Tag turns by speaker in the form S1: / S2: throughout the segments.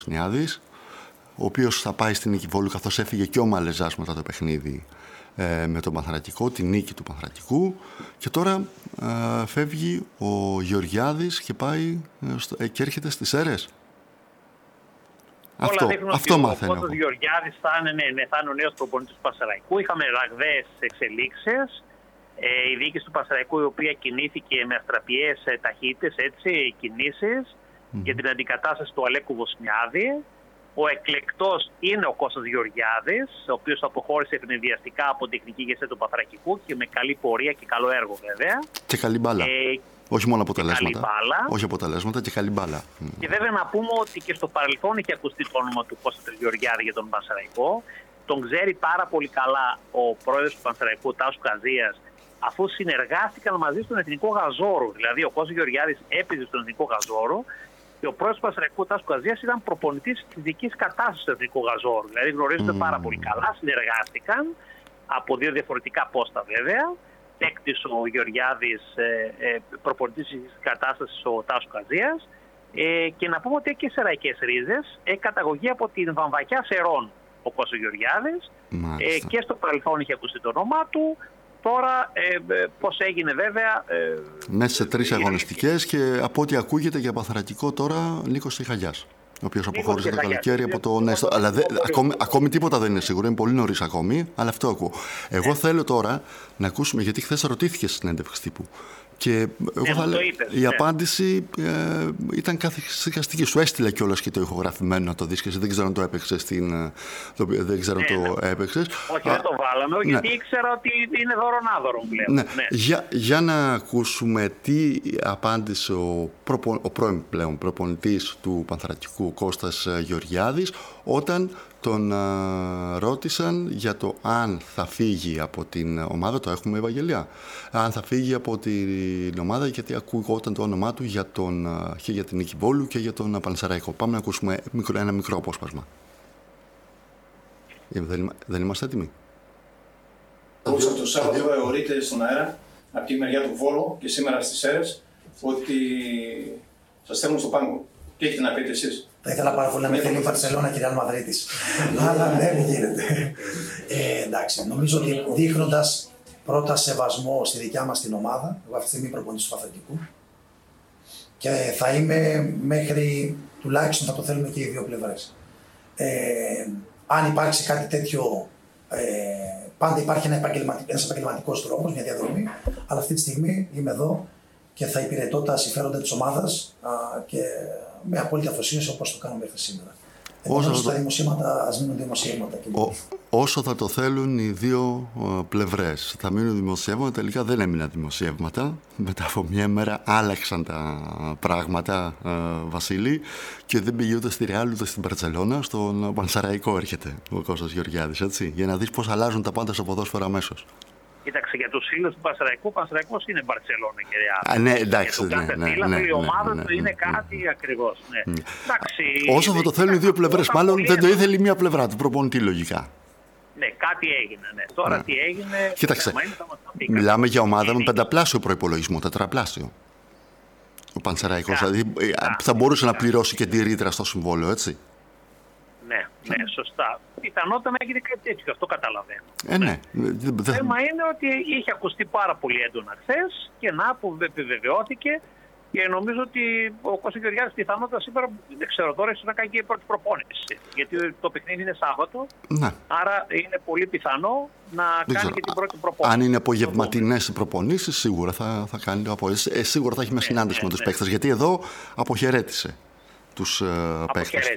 S1: Βοσνιάδης, ο οποίος θα πάει στην Νίκη Βόλου, καθώς έφυγε και ο Μαλεζάς μετά το παιχνίδι με τον Πανθρακικό, τη νίκη του Πανθρακικού, και τώρα φεύγει ο Γεωργιάδης και πάει και έρχεται στις Σέρρες. Αυτό μαθαίνω.
S2: Ο Κώστας Γεωργιάδης θα είναι ο νέος προπονητής του Πανσεραϊκού. Είχαμε ραγδαίες εξελίξεις. Η διοίκηση του Πανσεραϊκού, η οποία κινήθηκε με αστραπιές ταχύτητες, κινήσεις για την αντικατάσταση του Αλέκου Βοσνιάδη. Ο εκλεκτός είναι ο Κώστας Γεωργιάδης, ο οποίος αποχώρησε ευνηδιαστικά από την τεχνική ηγεσία του Πανθρακικού και με καλή πορεία και καλό έργο βέβαια.
S1: Και καλή μπάλα. Όχι μόνο αποτελέσματα.
S2: Όχι
S1: αποτελέσματα και καλή μπάλα.
S2: Και βέβαια να πούμε ότι και στο παρελθόν είχε ακουστεί το όνομα του Κώστα Γεωργιάδη για τον Πανσεραϊκό. Τον ξέρει πάρα πολύ καλά ο πρόεδρος του Πανσεραϊκού, Τάσου Καζίας, αφού συνεργάστηκαν μαζί στον Εθνικό Γαζόρο. Δηλαδή, ο Κώστας Γεωργιάδης έπαιζε στον Εθνικό Γαζόρο και ο πρόεδρος του Πανσεραϊκού, Τάσου Καζίας, ήταν προπονητής της δικής κατάστασης του Εθνικού Γαζόρου. Δηλαδή, γνωρίζονται πάρα πολύ καλά, συνεργάστηκαν από δύο διαφορετικά πόστα βέβαια. Παίκτης ο Γεωργιάδης, προπονητής της κατάστασης ο Τάσου Καζίας. Και να πούμε ότι έχει και σεραϊκές ρίζες. Έχει καταγωγή από την Βαμβακιά Σερών ο Κώστας Γεωργιάδης. Και στο παρελθόν είχε ακουστεί το όνομά του. Τώρα πώς έγινε βέβαια.
S1: Μέσα σε 3 αγωνιστικές και από ό,τι ακούγεται για Πανθρακικό τώρα Νίκος Τιχαγιάς, ο οποίος αποχώρησε το καλοκαίρι από το Νέστο. Αλλά ακόμη τίποτα δεν είναι σίγουρο, είναι πολύ νωρίς ακόμη, αλλά αυτό ακούω. Εγώ θέλω τώρα να ακούσουμε, γιατί χθες ρωτήθηκε στη συνέντευξη τύπου. Και η απάντηση ήταν καθυσυχαστική. Σου έστειλα κιόλας και το ηχογραφημένο να το δεις και εσύ. Δεν ξέρω αν το έπαιξες. Δεν ξέρω αν το έπαιξες.
S2: Όχι, δεν το βάλαμε, γιατί ήξερα ότι είναι δωρονάδωρο πλέον.
S1: Ναι. Για να ακούσουμε τι απάντησε ο πρώην πλέον προπονητής του Πανθρακικού, Κώστας Γεωργιάδης, όταν τον ρώτησαν για το αν θα φύγει από την ομάδα, το έχουμε Ευαγγελία, αν θα φύγει από την ομάδα, γιατί ακούγονταν το όνομά του και για την Νίκη Βόλου και για τον Πανσεραϊκό. Πάμε να ακούσουμε ένα μικρό απόσπασμα. Δεν είμαστε έτοιμοι.
S3: Από το Σάββατο εωρείται στον αέρα, από τη μεριά του Βόλου και σήμερα στις Σέρρες, ότι σας στέλνουν στο πάγκο. Τι έχετε να πείτε εσείς?
S4: Θα ήθελα πάρα πολύ να με θέλει η Μπαρσελόνα και η Ρεάλ Μαδρίτης. Αλλά δεν γίνεται. Εντάξει, νομίζω ότι δείχνοντας πρώτα σεβασμό στη δικιά μας την ομάδα, εγώ αυτή τη στιγμή προπονητής του Πανθρακικού, και θα είμαι μέχρι τουλάχιστον θα το θέλουμε και οι δύο πλευρές. Αν υπάρξει κάτι τέτοιο, πάντα υπάρχει ένας επαγγελματικός τρόπος, μια διαδρομή, αλλά αυτή τη στιγμή είμαι εδώ και θα υπηρετώ τα συμφέροντα της ομάδας και με απόλυτη αφοσίωση όπως το κάνουμε μέχρι σήμερα. Επομένως τα δημοσίευματα ας μείνουν δημοσίευματα.
S1: Όσο θα το θέλουν οι δύο πλευρές. Θα μείνουν δημοσιεύματα, τελικά δεν έμειναν δημοσιεύματα. Μετά από μια μέρα άλλαξαν τα πράγματα, Βασίλη, και δεν πήγε ούτε στη Ρεάλ ούτε στην Μπαρσελόνα. Στον Πανσεραϊκό έρχεται ο Κώστας Γεωργιάδης, έτσι, για να δεις πώς αλλάζουν τα πάντα στο ποδόσφαιρο αμέσως.
S2: Κοίταξε, για τους φίλους του Πανσεραϊκού, ο Πανσεραϊκός είναι Μπαρσελόνα και Ρεάλ.
S1: Ναι, εντάξει.
S2: Η ομάδα του είναι κάτι ακριβώς.
S1: Όσο θα το θέλουν οι δύο πλευρές, μάλλον δεν το ήθελε η μία πλευρά του προπονητή, λογικά.
S2: Ναι, κάτι έγινε. Ναι. Τώρα τι έγινε.
S1: Κοίταξε, μιλάμε για ομάδα με πενταπλάσιο προϋπολογισμό, τετραπλάσιο. Ο Πανσεραϊκός, δηλαδή θα μπορούσε να πληρώσει και τη ρήτρα στο συμβόλαιο, έτσι.
S2: Ναι, σωστά. Πιθανότατα να έγινε κάτι τέτοιο, αυτό καταλαβαίνω.
S1: Ναι.
S2: Το θέμα είναι ότι είχε ακουστεί πάρα πολύ έντονα χθες και που επιβεβαιώθηκε, και νομίζω ότι ο Κώστας Γεωργιάδης πιθανότατα σήμερα, δεν ξέρω τώρα, ίσως να κάνει και η πρώτη προπόνηση. Γιατί το παιχνίδι είναι Σάββατο, άρα είναι πολύ πιθανό να κάνει και την πρώτη προπόνηση.
S1: Αν είναι απογευματινές οι προπονήσεις, σίγουρα θα κάνει το απόγευμα. Σίγουρα θα έχει μια συνάντηση με τους παίκτες, γιατί εδώ αποχαιρέτησε τους παίκτες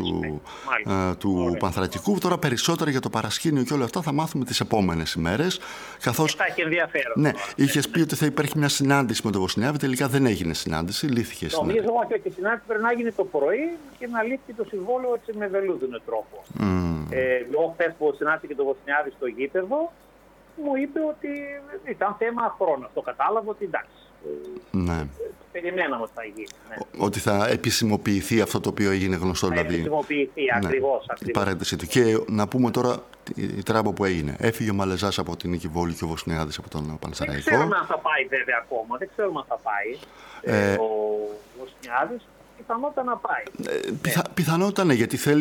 S1: του Πανθρακικού. Τώρα περισσότερα για το παρασκήνιο και όλα αυτά θα μάθουμε τις επόμενες ημέρες. Καθώς
S2: θα έχει ενδιαφέρον.
S1: Ναι, είχες πει ότι θα υπάρχει μια συνάντηση με τον Βοσνιάδη, τελικά δεν έγινε συνάντηση, λύθηκε συνάντηση.
S2: Νομίζω ότι η συνάντηση πρέπει να γίνει το πρωί και να λήφθει το συμβόλαιο έτσι με βελούδινο τρόπο. Εγώ χθες που συνάντησε τον Βοσνιάδη στο γήπεδο, μου είπε ότι ήταν θέμα χρόνου. Το κατάλαβα ότι εντάξει.
S1: Ναι.
S2: Περιμέναμε ότι θα γίνει. Ναι.
S1: Ότι θα επισημοποιηθεί αυτό το οποίο έγινε γνωστό.
S2: Θα επισημοποιηθεί, ακριβώς.
S1: Η παρένταση του. Και να πούμε τώρα η τράμπα που έγινε. Έφυγε ο Μαλεζάς από την Νίκη Βόλου και ο Βοσνιάδης από τον Πανσεραϊκό.
S2: Δεν ξέρουμε αν θα πάει βέβαια ακόμα. Δεν ξέρουμε αν θα πάει ο Βοσνιάδης. Πιθανότατα να πάει.
S1: Πιθανότατα ναι, γιατί θέλει